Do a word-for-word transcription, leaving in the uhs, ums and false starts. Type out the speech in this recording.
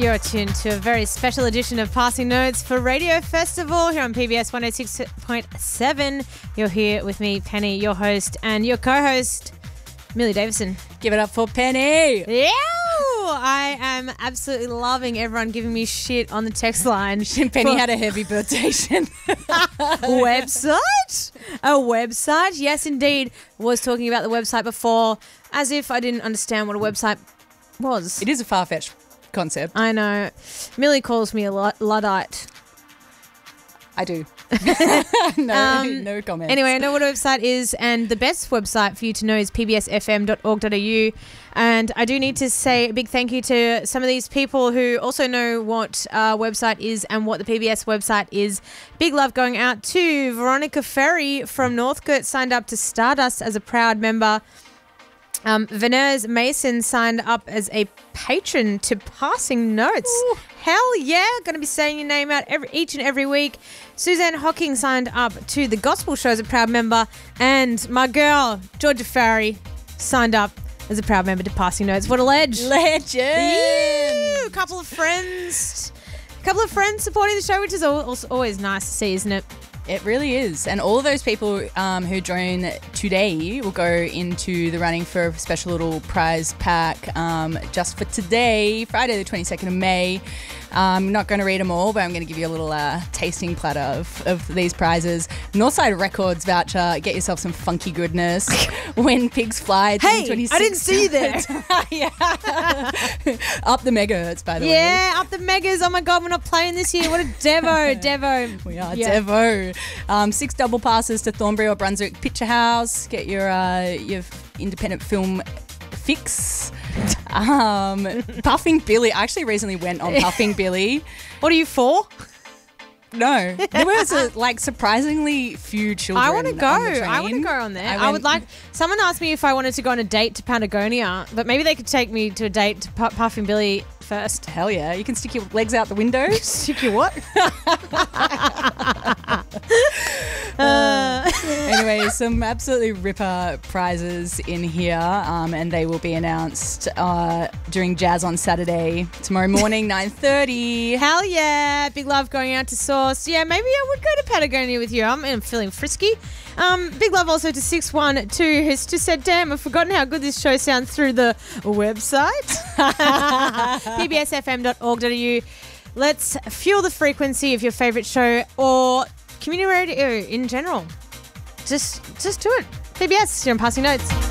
You're tuned to a very special edition of Passing Notes for Radio Festival here on P B S one oh six point seven. You're here with me, Penny, your host, and your co-host, Millie Davison. Give it up for Penny. Yeah! I am absolutely loving everyone giving me shit on the text line. Penny had a heavy birthday. Website? A website? Yes, indeed. Was talking about the website before as if I didn't understand what a website was. It is a far-fetched concept. I know. Millie calls me a Luddite. I do. no, um, no comment. Anyway, I know what a website is, and the best website for you to know is p b s f m dot org dot a u. And I do need to say a big thank you to some of these people who also know what a website is and what the P B S website is. Big love going out to Veronica Ferry from Northcote, signed up to Stardust as a proud member. Um, Veners Mason signed up as a patron to Passing Notes. Ooh. Hell yeah. Going to be saying your name out every each and every week. Suzanne Hocking signed up to the Gospel Show as a proud member. And my girl, Georgia Farry, signed up as a proud member to Passing Notes. What a ledge. Legend. Ew, a couple of friends. A couple of friends supporting the show, which is always nice to see, isn't it? It really is. And all of those people um, who join today will go into the running for a special little prize pack um, just for today, Friday the twenty-second of May. I'm not going to read them all, but I'm going to give you a little uh, tasting platter of, of these prizes. Northside Records voucher. Get yourself some funky goodness. When Pigs Fly. Hey, I didn't see you there. Yeah. Up the megahertz, by the yeah, way. Yeah, up the megas. Oh my God, we're not playing this year. What a devo, devo. We are yeah. devo. Um, six double passes to Thornbury or Brunswick Picture House. Get your uh, your independent film fix. Um, Puffing Billy. I actually recently went on Puffing Billy. What are you for? No, there was a, like surprisingly few children. I want to go. On the train. I want to go on there. I, I, I would like. Someone asked me if I wanted to go on a date to Patagonia, but maybe they could take me to a date to P- Puffing Billy first. Hell yeah! You can stick your legs out the window. Stick your what? uh, anyway, some absolutely ripper prizes in here, um, and they will be announced uh, during Jazz on Saturday tomorrow morning, nine thirty. Hell yeah! Big love going out to Sauce. Yeah, maybe I would go to Patagonia with you. I'm, I'm feeling frisky. Um, big love also to six one two, who's just said, damn, I've forgotten how good this show sounds through the website. p b s f m dot org dot a u. Let's fuel the frequency of your favourite show or community radio in general. Just, just do it. P B S, you're on Passing Notes.